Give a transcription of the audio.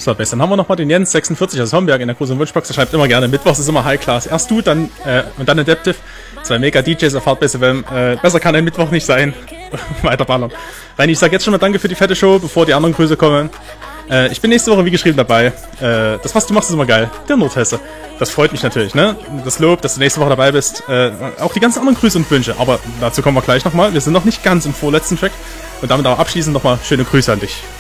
Extra-Base. Dann haben wir nochmal den Jens 46 aus Homberg in der großen Wunschbox. Der schreibt immer gerne, Mittwochs ist immer High Class. Erst du, dann und dann Adaptive. 2 Mega-DJs auf Hardbase FM. Besser kann ein Mittwoch nicht sein. Weiter ballern. Reini, ich sag jetzt schon mal danke für die fette Show, bevor die anderen Grüße kommen. Ich bin nächste Woche wie geschrieben dabei. Das, was du machst, ist immer geil. Der Nordhesse. Das freut mich natürlich, ne? Das Lob, dass du nächste Woche dabei bist. Auch die ganzen anderen Grüße und Wünsche. Aber dazu kommen wir gleich nochmal. Wir sind noch nicht ganz im vorletzten Track. Und damit auch abschließend nochmal schöne Grüße an dich.